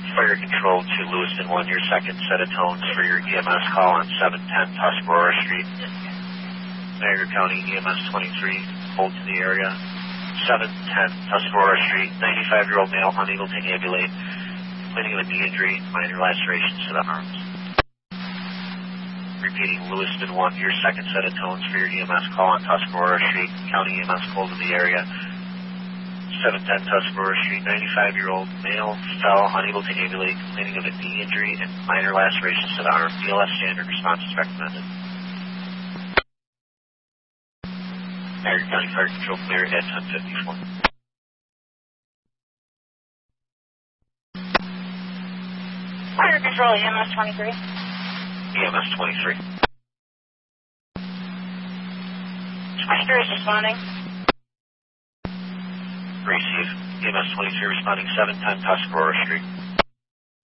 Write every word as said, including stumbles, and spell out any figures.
Fire control to Lewiston one, your second set of tones for your E M S call on seven ten Tuscarora Street. Niagara County E M S twenty-three, hold to the area. seven ten Tuscarora Street, ninety-five-year-old male unable to ambulate, complaining of a knee injury, minor lacerations to the arms. Repeating Lewiston one, your second set of tones for your E M S call on Tuscarora Street, County E M S hold to the area. seven ten Tuscarora Street, ninety-five-year-old male fell, unable to ambulate, complaining of a knee injury and minor lacerations to the arm. B L S standard response is recommended. Niagara County Fire Control clear at ten fifty-four. Fire Control, E M S twenty-three. E M S twenty-three. Spiker is responding. Receive. E M S twenty-three responding seven ten Tuscarora Street.